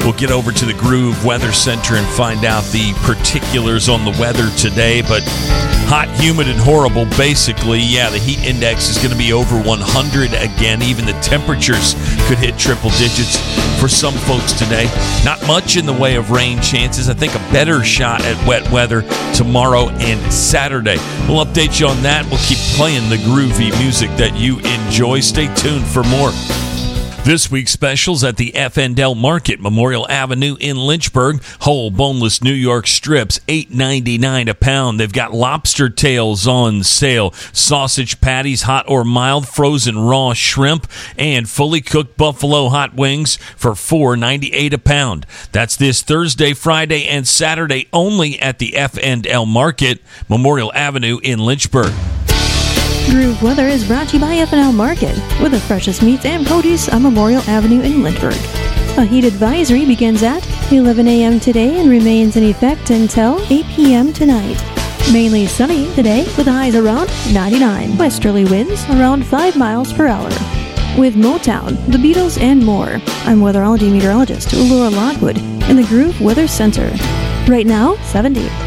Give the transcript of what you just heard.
We'll get over to the Groove Weather Center and find out the particulars on the weather today, but hot, humid, and horrible, basically. Yeah, the heat index is going to be over 100 again. Even the temperatures could hit triple digits for some folks today. Not much in the way of rain chances. I think a better shot at wet weather tomorrow and Saturday. We'll update you on that. We'll keep playing the groovy music that you enjoy. Stay tuned for more. This week's specials at the F&L Market, Memorial Avenue in Lynchburg. Whole boneless New York strips, $8.99 a pound. They've got lobster tails on sale, sausage patties, hot or mild, frozen raw shrimp, and fully cooked buffalo hot wings for $4.98 a pound. That's this Thursday, Friday, and Saturday only at the F&L Market, Memorial Avenue in Lynchburg. Groove Weather is brought to you by F&L Market, with the freshest meats and produce on Memorial Avenue in Lynchburg. A heat advisory begins at 11 a.m. today and remains in effect until 8 p.m. tonight. Mainly sunny today with highs around 99. Westerly winds around 5 miles per hour. With Motown, the Beatles, and more, I'm weatherology meteorologist Laura Lockwood in the Groove Weather Center. Right now, 70.